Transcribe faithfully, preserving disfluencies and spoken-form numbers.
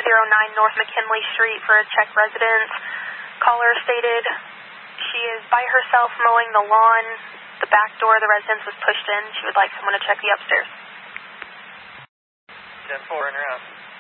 oh nine North McKinley Street for a check residence. Caller stated she is by herself mowing the lawn. The back door of the residence was pushed in. She would like someone to check the upstairs. ten four, in her house.